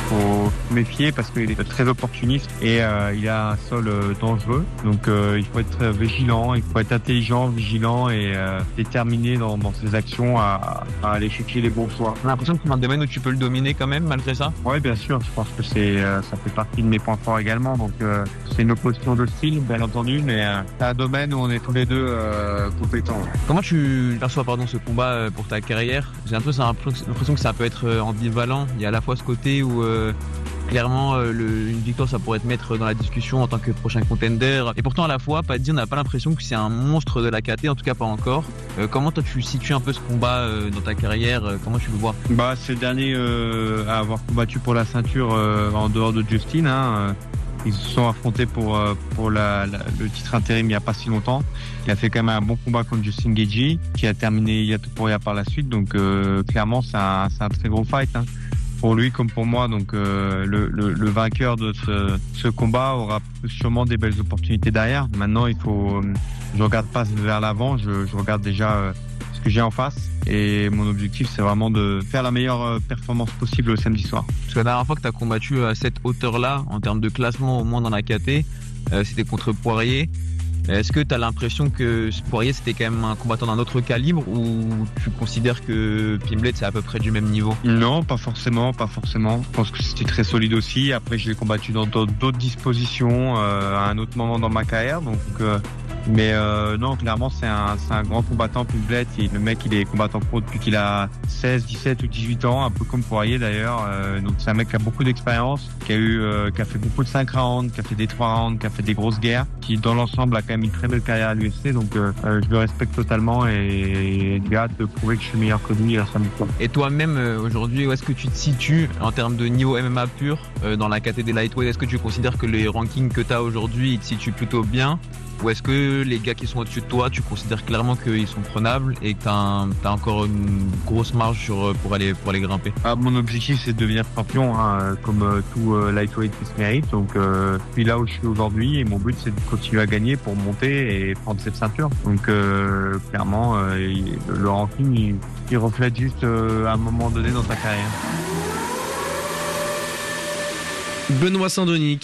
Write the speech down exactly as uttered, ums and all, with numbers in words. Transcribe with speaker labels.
Speaker 1: faut se méfier parce qu'il est très opportuniste et euh, il a un sol euh, dangereux. Donc euh, il faut être vigilant, il faut être intelligent, vigilant et euh, déterminé dans, dans ses actions à, à aller chercher les bons choix.
Speaker 2: J'ai l'impression que c'est un domaine où tu peux le dominer quand même malgré ça.
Speaker 1: Oui, bien sûr. Je pense que c'est euh, ça fait partie de mes points forts également. Donc euh, c'est une opposition de style, bien entendu, mais euh, c'est un domaine où on est tous les deux euh, compétents.
Speaker 2: Comment tu perçois pardon ce combat pour ta carrière? J'ai un peu l'impression que ça peut être ambivalent. Il y a à la fois ce côté où euh, clairement euh, le, une victoire ça pourrait te mettre dans la discussion en tant que prochain contender, et pourtant à la fois pas dire on n'a pas l'impression que c'est un monstre de la K T, en tout cas pas encore. Euh, comment toi tu situes un peu ce combat euh, dans ta carrière? euh, Comment tu le vois?
Speaker 1: Bah c'est le dernier euh, à avoir combattu pour la ceinture euh, en dehors de Justin. Hein. Ils se sont affrontés pour euh, pour la, la, le titre intérim il n'y a pas si longtemps. Il a fait quand même un bon combat contre Justin Gaethje qui a terminé Yato Poria par la suite. Donc euh, clairement c'est un, c'est un très gros fight. Hein. Pour lui comme pour moi, donc euh, le, le, le vainqueur de ce, ce combat aura sûrement des belles opportunités derrière. Maintenant, il faut, euh, je regarde pas vers l'avant, je, je regarde déjà euh, ce que j'ai en face. Et mon objectif, c'est vraiment de faire la meilleure performance possible le samedi soir.
Speaker 2: Parce que la dernière fois que tu as combattu à cette hauteur-là, en termes de classement au moins dans la K T, euh, c'était contre Poirier. Est-ce que tu as l'impression que Poirier c'était quand même un combattant d'un autre calibre, ou tu considères que Pimblet c'est à peu près du même niveau?
Speaker 1: Non, pas forcément, pas forcément. Je pense que c'était très solide aussi. Après, je l'ai combattu dans d'autres dispositions euh, à un autre moment dans ma carrière. Donc, euh, mais euh, non, clairement, c'est un, c'est un grand combattant, Pimblet. Et le mec, il est combattant pro depuis qu'il a seize, dix-sept ou dix-huit ans, un peu comme Poirier d'ailleurs. Euh, donc c'est un mec qui a beaucoup d'expérience, qui a eu, euh, qui a fait beaucoup de cinq rounds, qui a fait des trois rounds, qui a fait des grosses guerres, qui dans l'ensemble a quand même une très belle carrière à l'U F C. Donc euh, je le respecte totalement et j'ai hâte de prouver que je suis meilleur que lui à samedi soir.
Speaker 2: Et toi-même euh, aujourd'hui, où est-ce que tu te situes en termes de niveau M M A pur euh, dans la K T des lightweight? Est-ce que tu considères que les rankings que tu as aujourd'hui ils te situent plutôt bien? Ou est-ce que les gars qui sont au-dessus de toi, tu considères clairement qu'ils sont prenables et que tu as encore une grosse marge sur, pour, aller, pour aller grimper?
Speaker 1: Ah, mon objectif, c'est de devenir champion, hein, comme euh, tout euh, lightweight qui se mérite. Donc, euh, je suis là où je suis aujourd'hui et mon but, c'est de continuer à gagner pour monter et prendre cette ceinture. Donc, euh, clairement, euh, il, le ranking, il, il reflète juste euh, à un moment donné dans ta carrière.
Speaker 3: Benoît Saint-Denis